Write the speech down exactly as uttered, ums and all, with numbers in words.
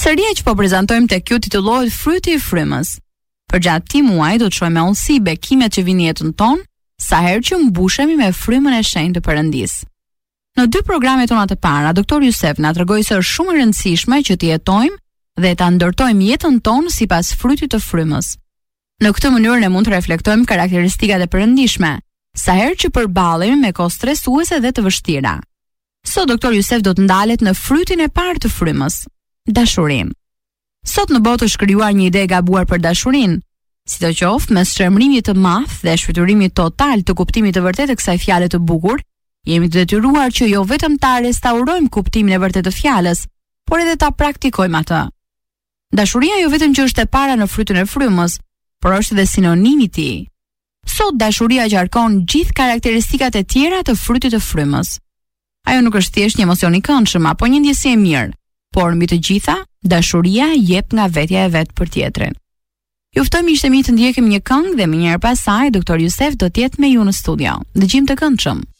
Historia që po prezantojmë tek ju titullohet Fryti i frymës. Përgjatë këtij muaji do të shohim me ullësi bekimet që vijnë në jetën tonë, sa herë që mbushemi me frymën e shenjtë të Perëndisë. Në dy programet tona të para, doktor Jusef na tregoi se është shumë e rëndësishme që të jetojmë dhe ta ndërtojmë jetën tonë sipas frytit të frymës. Në këtë mënyrë ne mund të reflektojmë karakteristikat e perëndishme, sa herë që përballemi me kohë stresuese dhe të vështira. Sot doktor Jusef do të ndalet në frytin e parë të frymës, dashurinë. Sot në botë është krijuar një ide e gabuar për dashurinë, sidoqoftë mes shtremrimit të madh dhe shfrytërimit total të kuptimit të vërtetë të kësaj fjale të bukur, jemi të detyruar që jo vetëm ta restaurojmë kuptimin e vërtetë të fjalës, por edhe ta praktikojmë atë. Dashuria jo vetëm që është e para në frytin e frymës, por është edhe sinonimi i tij. Sot dashuria qarkon gjithë karakteristikat e tjera të frytit të frymës. Ajo nuk është thjesht një emocion i këndshëm apo një ndjesi e mirë, por mbi të gjitha, dashuria jep nga vetja e vet për tjetrin. Ju ftoj miqtë mi të ndjekim një këngë dhe më njëherë pas saj doktor Jusef do të jetë me ju në studio. Dëgjim të këndshëm.